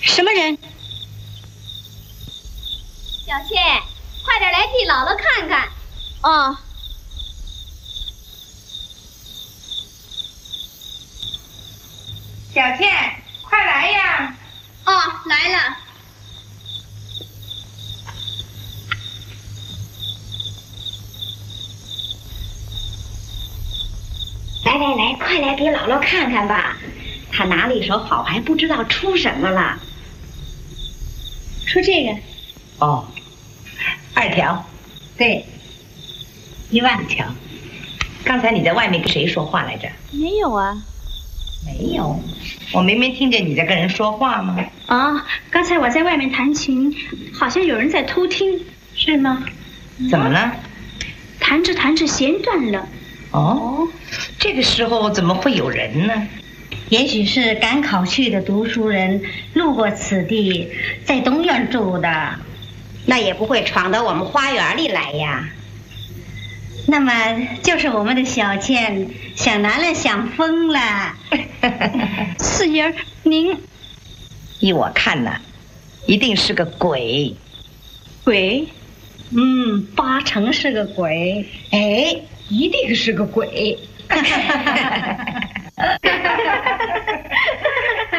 什么人？ 小倩，快点来替姥姥看看。 哦。 小倩，快来呀！ 哦，来了。 来，快来给姥姥看看吧，她拿了一手好牌，不知道出什么了。 出这个。 哦，2条。 对，1万条。 刚才你在外面跟谁说话来着？ 没有啊。 没有，我明明听见你在跟人说话吗？ 哦，刚才我在外面弹琴，好像有人在偷听。 是吗？怎么了？ 弹着弹着弦断了。 哦，这个时候怎么会有人呢？ 也许是赶考去的读书人路过此地，在东院住的，那也不会闯到我们花园里来呀。那么就是我们的小倩想男了想疯了。 四爷，您依我看呐，一定是个鬼。 鬼 ？8成是个鬼。 哎，一定是个鬼。